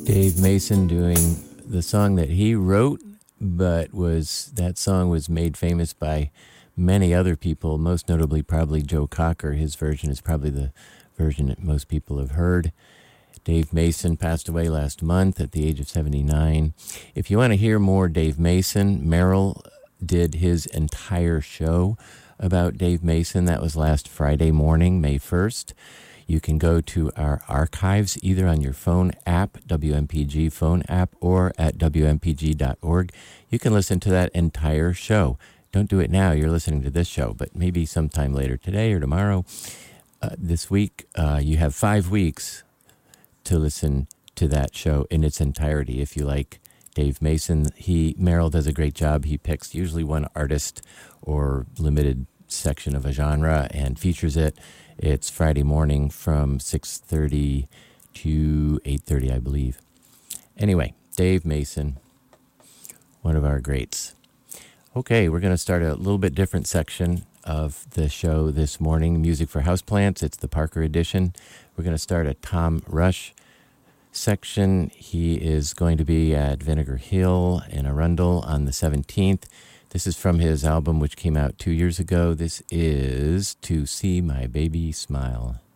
Dave Mason doing the song that he wrote, but that song was made famous by many other people, most notably probably Joe Cocker. His version is probably the version that most people have heard. Dave Mason passed away last month at the age of 79. If you want to hear more Dave Mason, Merrill did his entire show about Dave Mason. That was last Friday morning, May 1st. You can go to our archives either on your phone app, WMPG phone app, or at WMPG.org. You can listen to that entire show. Don't do it now. You're listening to this show, but maybe sometime later today or tomorrow. This week, you have 5 weeks to listen to that show in its entirety. If you like Dave Mason, Merrill does a great job. He picks usually one artist or limited section of a genre and features it. It's Friday morning from 6:30 to 8:30, I believe. Anyway, Dave Mason, one of our greats. Okay, we're going to start a little bit different section of the show this morning, Music for Houseplants. It's the Parker edition. We're going to start a Tom Rush section. He is going to be at Vinegar Hill in Arundel on the 17th. This is from his album, which came out 2 years ago. This is To See My Baby Smile.